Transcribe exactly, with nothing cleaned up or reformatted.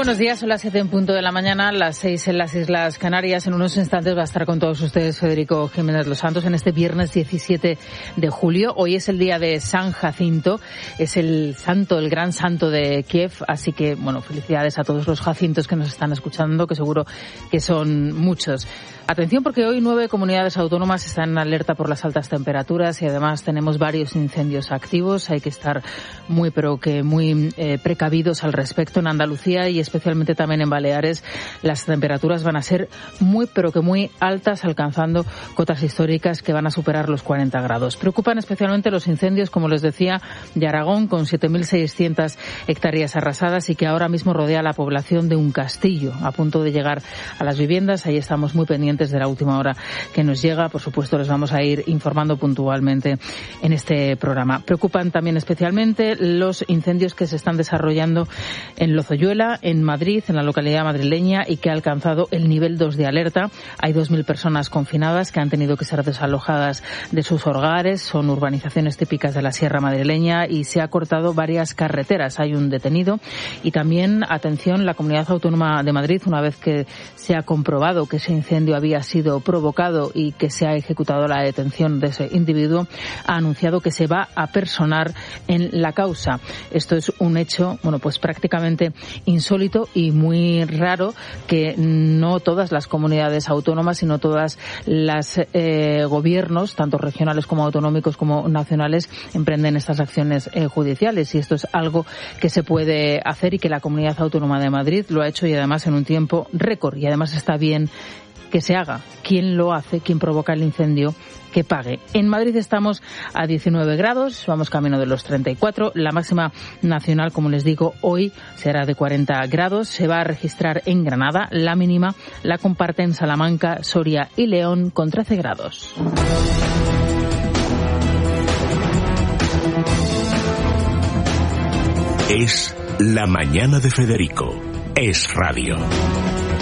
buenos días, son las siete en punto de la mañana, las seis en las Islas Canarias. En unos instantes va a estar con todos ustedes Federico Jiménez Los Santos en este viernes diecisiete de julio. Hoy es el día de San Jacinto, es el santo, el gran santo de Kiev, así que, bueno, felicidades a todos los jacintos que nos están escuchando, que seguro que son muchos. Atención, porque hoy nueve comunidades autónomas están en alerta por las altas temperaturas y además tenemos varios incendios activos. Hay que estar muy, pero que muy eh, precavidos al respecto. En Andalucía y especialmente también en Baleares las temperaturas van a ser muy, pero que muy altas, alcanzando cotas históricas que van a superar los cuarenta grados. Preocupan especialmente los incendios, como les decía, de Aragón, con siete mil seiscientas hectáreas arrasadas y que ahora mismo rodea la población de un castillo, a punto de llegar a las viviendas. Ahí estamos muy pendientes de la última hora que nos llega. Por supuesto, les vamos a ir informando puntualmente en este programa. Preocupan también especialmente los incendios que se están desarrollando en Lozoyuela, en Madrid, en la localidad madrileña, y que ha alcanzado el nivel dos de alerta. Hay dos mil personas confinadas que han tenido que ser desalojadas de sus hogares. Son urbanizaciones típicas de la Sierra madrileña y se ha cortado varias carreteras. Hay un detenido. Y también, atención, la Comunidad Autónoma de Madrid, una vez que se ha comprobado que ese incendio había sido provocado y que se ha ejecutado la detención de ese individuo, ha anunciado que se va a personar en la causa. Esto es un hecho, bueno, pues prácticamente insólito y muy raro, que no todas las comunidades autónomas, sino todas las eh, gobiernos, tanto regionales como autonómicos como nacionales, emprenden estas acciones eh, judiciales. Y esto es algo que se puede hacer y que la Comunidad Autónoma de Madrid lo ha hecho, y además en un tiempo récord. Y además está bien que se haga. ¿Quién lo hace? ¿Quién provoca el incendio? Que pague. En Madrid estamos a diecinueve grados, vamos camino de los treinta y cuatro. La máxima nacional, como les digo, hoy será de cuarenta grados. Se va a registrar en Granada. La mínima la comparten Salamanca, Soria y León con trece grados. Es la mañana de Federico. Es radio.